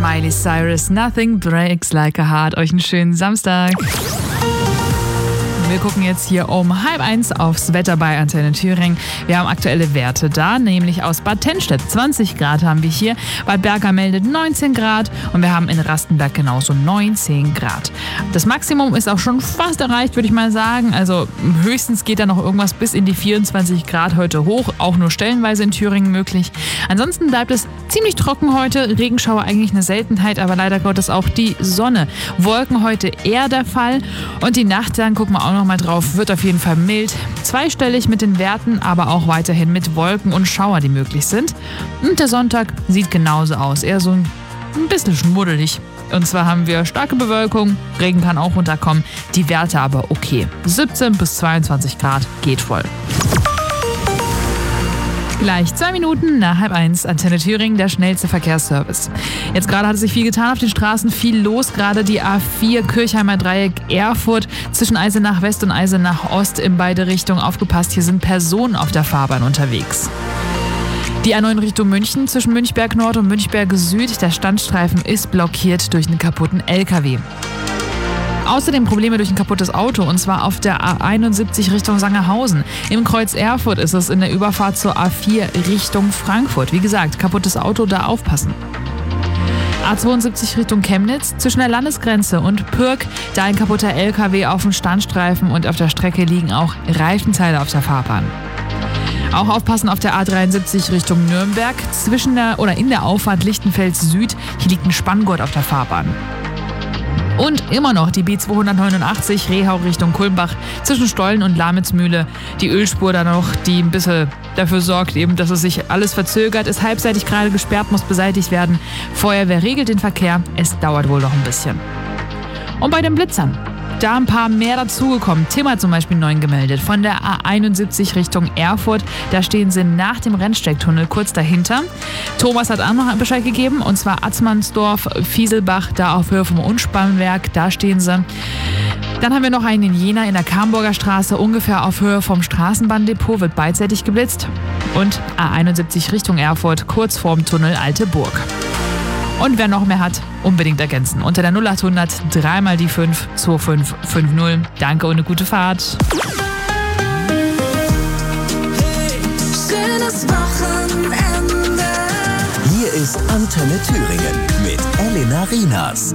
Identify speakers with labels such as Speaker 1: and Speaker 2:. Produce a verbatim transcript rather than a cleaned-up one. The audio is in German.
Speaker 1: Miley Cyrus, Nothing Breaks Like a Heart. Euch einen schönen Samstag. Wir gucken jetzt hier um halb eins aufs Wetter bei Antenne Thüringen. Wir haben aktuelle Werte da, nämlich aus Bad Tennstedt. zwanzig Grad haben wir hier. Bad Berka meldet neunzehn Grad und wir haben in Rastenberg genauso neunzehn Grad. Das Maximum ist auch schon fast erreicht, würde ich mal sagen. Also höchstens geht da noch irgendwas bis in die vierundzwanzig Grad heute hoch. Auch nur stellenweise in Thüringen möglich. Ansonsten bleibt es ziemlich trocken heute. Regenschauer eigentlich eine Seltenheit, aber leider Gottes auch die Sonne. Wolken heute eher der Fall. Und die Nacht, dann gucken wir auch noch mal drauf, wird auf jeden Fall mild. Zweistellig mit den Werten, aber auch weiterhin mit Wolken und Schauer, die möglich sind. Und der Sonntag sieht genauso aus. Eher so ein bisschen schmuddelig. Und zwar haben wir starke Bewölkung, Regen kann auch runterkommen, die Werte aber okay. siebzehn bis zweiundzwanzig Grad geht voll. Gleich zwei Minuten nach halb eins, Antenne Thüringen, der schnellste Verkehrsservice. Jetzt gerade hat sich viel getan auf den Straßen, viel los. Gerade die A vier Kirchheimer Dreieck Erfurt zwischen Eisenach West und Eisenach Ost in beide Richtungen. Aufgepasst, hier sind Personen auf der Fahrbahn unterwegs. Die A neun Richtung München zwischen Münchberg Nord und Münchberg Süd. Der Standstreifen ist blockiert durch einen kaputten L K W. Außerdem Probleme durch ein kaputtes Auto, und zwar auf der A einundsiebzig Richtung Sangerhausen. Im Kreuz Erfurt ist es in der Überfahrt zur A vier Richtung Frankfurt. Wie gesagt, kaputtes Auto, da aufpassen. A zweiundsiebzig Richtung Chemnitz, zwischen der Landesgrenze und Pürg, da ein kaputter L K W auf dem Standstreifen und auf der Strecke liegen auch Reifenteile auf der Fahrbahn. Auch aufpassen auf der A dreiundsiebzig Richtung Nürnberg, zwischen der oder in der Auffahrt Lichtenfels Süd, hier liegt ein Spanngurt auf der Fahrbahn. Und immer noch die B zweihundertneunundachtzig Rehau Richtung Kulmbach zwischen Stollen und Lamitzmühle. Die Ölspur da noch, die ein bisschen dafür sorgt, eben, dass es sich alles verzögert, ist halbseitig gerade gesperrt, muss beseitigt werden. Feuerwehr regelt den Verkehr, es dauert wohl noch ein bisschen. Und bei den Blitzern, da ein paar mehr dazugekommen. Tim hat zum Beispiel neun gemeldet. Von der A einundsiebzig Richtung Erfurt, da stehen sie nach dem Rennsteigtunnel kurz dahinter. Thomas hat auch noch Bescheid gegeben, und zwar Atzmannsdorf, Fieselbach, da auf Höhe vom Unspannwerk, da stehen sie. Dann haben wir noch einen in Jena in der Kamburger Straße, ungefähr auf Höhe vom Straßenbahndepot, wird beidseitig geblitzt. Und A einundsiebzig Richtung Erfurt, kurz vorm Tunnel Alte Burg. Und wer noch mehr hat, unbedingt ergänzen. Unter der null achthundert drei mal die fünf zwei fünf fünf null. Danke und eine gute Fahrt.
Speaker 2: Hey, schönes Wochenende.
Speaker 3: Hier ist Antenne Thüringen mit Elena Rienas.